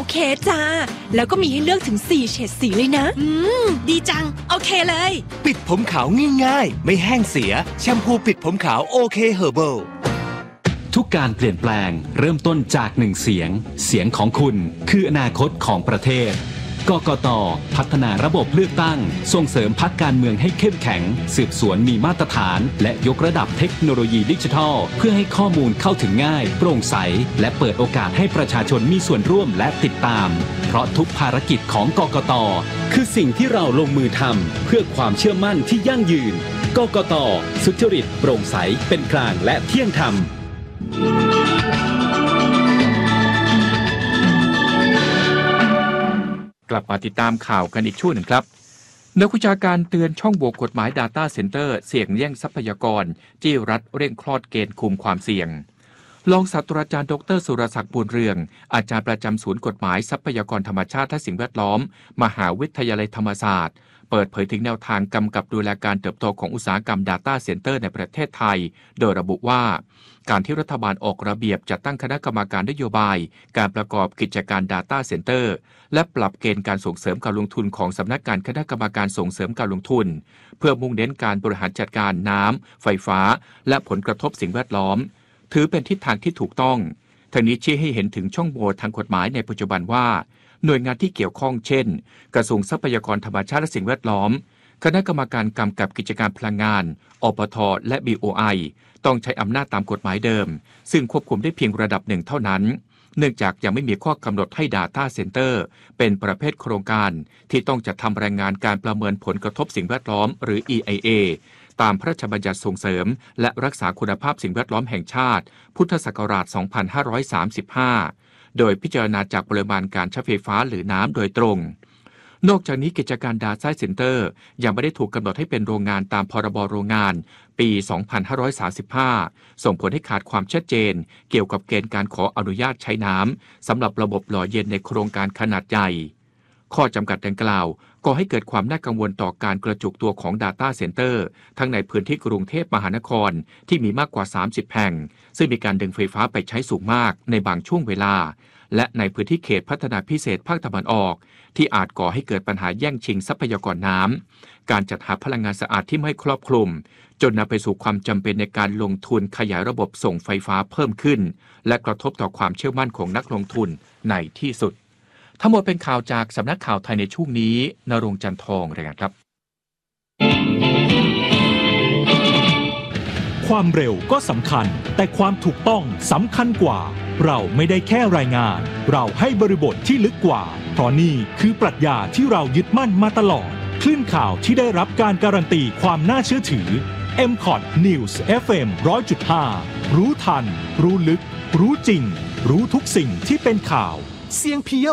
เคจ้าแล้วก็มีให้เลือกถึง4เฉดสีเลยนะดีจังโอเคเลยปิดผมขาวง่ายๆไม่แห้งเสียแชมพูปิดผมขาวโอเคเฮอร์เบิลทุกการเปลี่ยนแปลงเริ่มต้นจากหนึ่งเสียงเสียงของคุณคืออนาคตของประเทศกกต.พัฒนาระบบเลือกตั้งส่งเสริมพรรคการเมืองให้เข้มแข็งสืบสวนมีมาตรฐานและยกระดับเทคโนโลยีดิจิทัลเพื่อให้ข้อมูลเข้าถึงง่ายโปร่งใสและเปิดโอกาสให้ประชาชนมีส่วนร่วมและติดตามเพราะทุกภารกิจของกกต.คือสิ่งที่เราลงมือทำเพื่อความเชื่อมั่นที่ยั่งยืนกกต.สุจริตโปร่งใสเป็นกลางและเที่ยงธรรมกลับมาติดตามข่าวกันอีกช่วงหนึ่งครับนักวิชาการเตือนช่องโหว่กฎหมาย Data Center เสี่ยงแย่งทรัพยากรจี้รัฐเร่งคลอดเกณฑ์คุมความเสี่ยงรองศาสตราจารย์ดร.สุรศักดิ์บุญเรืองอาจารย์ประจำศูนย์กฎหมายทรัพยากรธรรมชาติและสิ่งแวดล้อมมหาวิทยาลัยธรรมศาสตร์เปิดเผยถึงแนวทางกำกับดูแลการเติบโตของอุตสาหกรรม Data Center ในประเทศไทยโดยระบุว่าการที่รัฐบาลออกระเบียบจัดตั้งคณะกรรมการนโยบายการประกอบกิจการ Data Center และปรับเกณฑ์การส่งเสริมการลงทุนของสำนักงานคณะกรรมการส่งเสริมการลงทุนเพื่อมุ่งเน้นการบริหารจัดการน้ำไฟฟ้าและผลกระทบสิ่งแวดล้อมถือเป็นทิศทางที่ถูกต้องทั้งนี้ชี้ให้เห็นถึงช่องโหว่ทางกฎหมายในปัจจุบันว่าหน่วยงานที่เกี่ยวข้องเช่นกระทรวงทรัพยากรธรรมชาติและสิ่งแวดล้อมคณะกรรมการกำกับกิจการพลังงานอปท.และ BOI ต้องใช้อำนาจตามกฎหมายเดิมซึ่งควบคุมได้เพียงระดับหนึ่งเท่านั้นเนื่องจากยังไม่มีข้อกำหนดให้ Data Center เป็นประเภทโครงการที่ต้องจัดทำรายงานการประเมินผลกระทบสิ่งแวดล้อมหรือ EIA ตามพระราชบัญญัติส่งเสริมและรักษาคุณภาพสิ่งแวดล้อมแห่งชาติพุทธศักราช 2535 โดยพิจารณาจากปริมาณการใช้ไฟฟ้าหรือน้ำโดยตรงนอกจากนี้กิจการ Data Center ยังไม่ได้ถูกกำหนดให้เป็นโรงงานตามพรบโรงงานปี 2535 ส่งผลให้ขาดความชัดเจนเกี่ยวกับเกณฑ์การขออนุญาตใช้น้ำสำหรับระบบหล่อเย็นในโครงการขนาดใหญ่ข้อจำกัดดังกล่าวก่อให้เกิดความน่ากังวลต่อการกระจุกตัวของ Data Center ทั้งในพื้นที่กรุงเทพมหานครที่มีมากกว่า 30 แห่งซึ่งมีการดึงไฟฟ้าไปใช้สูงมากในบางช่วงเวลาและในพื้นที่เขตพัฒนาพิเศษภาคตะวันออกที่อาจก่อให้เกิดปัญหาแย่งชิงทรัพยากรน้ำการจัดหาพลังงานสะอาดที่ไม่ครอบคลุมจนนำไปสู่ความจำเป็นในการลงทุนขยายระบบส่งไฟฟ้าเพิ่มขึ้นและกระทบต่อความเชื่อมั่นของนักลงทุนในที่สุดทั้งหมดเป็นข่าวจากสำนักข่าวไทยในช่วงนี้ณรงค์จันทองรายงานครับความเร็วก็สำคัญแต่ความถูกต้องสำคัญกว่าเราไม่ได้แค่รายงานเราให้บริบทที่ลึกกว่าเพราะนี่คือปรัชญาที่เรายึดมั่นมาตลอดคลื่นข่าวที่ได้รับการการันตีความน่าเชื่อถือ MCOT News FM 100.5 รู้ทันรู้ลึกรู้จริงรู้ทุกสิ่งที่เป็นข่าวเสียงเพียว